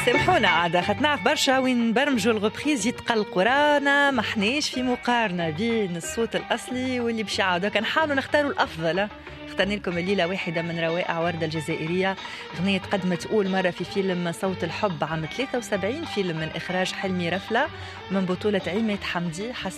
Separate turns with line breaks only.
سامحونا عادة خاطر نعرف برشا وين برمجوا الغبريز يتقلقوا، رانا ما حناش في مقارنة بين الصوت الأصلي واللي باش يعاودوا، كان حاولوا نختاروا الأفضل. اخترنا لكم الليلة واحدة من روائع وردة الجزائرية، أغنية تقدمت أول مرة في فيلم صوت الحب عام 73، فيلم من إخراج حلمي رفلة من بطولة عماد حمدي.